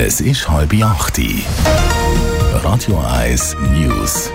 Es ist 7:30. Radio 1 News.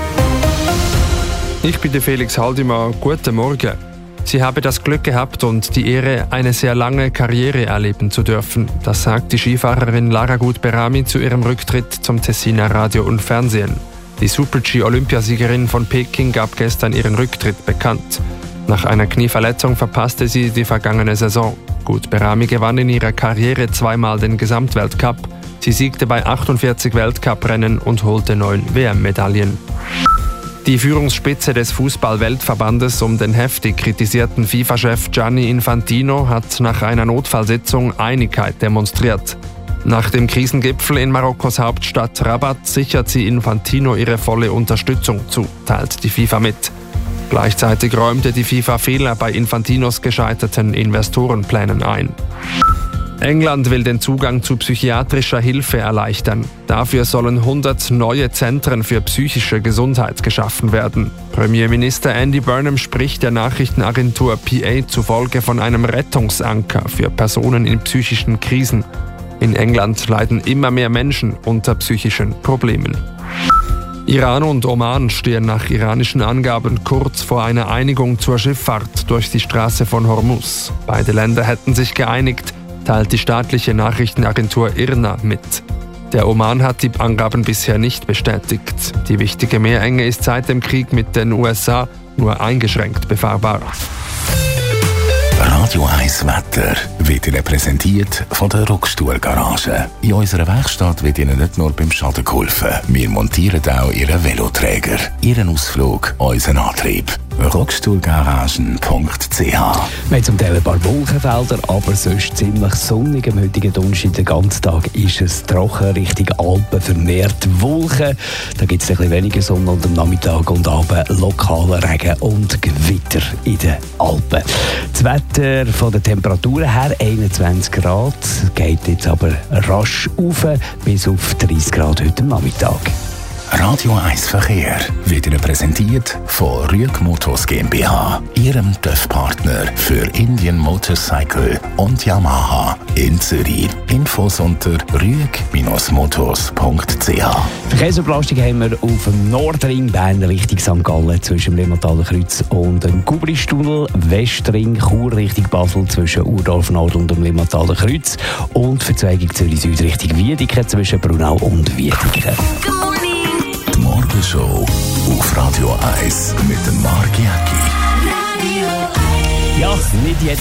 Ich bin der Felix Haldimann. Guten Morgen. Sie habe das Glück gehabt und die Ehre, eine sehr lange Karriere erleben zu dürfen. Das sagt die Skifahrerin Lara Gut-Berami zu ihrem Rücktritt zum Tessiner Radio und Fernsehen. Die Super-G-Olympiasiegerin von Peking gab gestern ihren Rücktritt bekannt. Nach einer Knieverletzung verpasste sie die vergangene Saison. Gut-Berami gewann in ihrer Karriere zweimal den Gesamtweltcup. Sie siegte bei 48 Weltcuprennen und holte 9 WM-Medaillen. Die Führungsspitze des Fußball-Weltverbandes um den heftig kritisierten FIFA-Chef Gianni Infantino hat nach einer Notfallsitzung Einigkeit demonstriert. Nach dem Krisengipfel in Marokkos Hauptstadt Rabat sichert sie Infantino ihre volle Unterstützung zu, teilt die FIFA mit. Gleichzeitig räumte die FIFA Fehler bei Infantinos gescheiterten Investorenplänen ein. England will den Zugang zu psychiatrischer Hilfe erleichtern. Dafür sollen 100 neue Zentren für psychische Gesundheit geschaffen werden. Premierminister Andy Burnham spricht der Nachrichtenagentur PA zufolge von einem Rettungsanker für Personen in psychischen Krisen. In England leiden immer mehr Menschen unter psychischen Problemen. Iran und Oman stehen nach iranischen Angaben kurz vor einer Einigung zur Schifffahrt durch die Straße von Hormuz. Beide Länder hätten sich geeinigt, teilt die staatliche Nachrichtenagentur IRNA mit. Der Oman hat die Angaben bisher nicht bestätigt. Die wichtige Meerenge ist seit dem Krieg mit den USA nur eingeschränkt befahrbar. Radio 1 Wetter wird Ihnen präsentiert von der Rockstuhl-Garage. In unserer Werkstatt wird Ihnen nicht nur beim Schaden geholfen. Wir montieren auch Ihren Veloträger, Ihren Ausflug, unseren Antrieb. Rockstuhlgaragen.ch. Wir haben zum Teil ein paar Wolkenfelder, aber sonst ziemlich sonnig. Am heutigen Donnerstag, den ganzen Tag, ist es trocken, Richtung Alpen vermehrt Wolken. Da gibt es ein bisschen weniger Sonne und am Nachmittag und Abend lokale Regen und Gewitter in den Alpen. Das Wetter von den Temperaturen her 21 Grad, geht jetzt aber rasch auf bis auf 30 Grad heute Nachmittag. Radio 1 Verkehr wird Ihnen präsentiert von Rüeg Motors GmbH, Ihrem TÜV-Partner für Indian Motorcycle und Yamaha in Zürich. Infos unter rüeg-motors.ch. Verkehrsbelastung haben wir auf dem Nordring Bern Richtung St. Gallen zwischen dem Limmathaler Kreuz und dem Gubristunnel, Westring Chur Richtung Basel zwischen Urdorf Nord und dem Limmathaler Kreuz und Verzweigung Zürich Süd Richtung Wiedeke zwischen Brunau und Wiedeke. Morgenshow auf Radio 1 mit dem Marc Jäcki. Ja, nicht jeder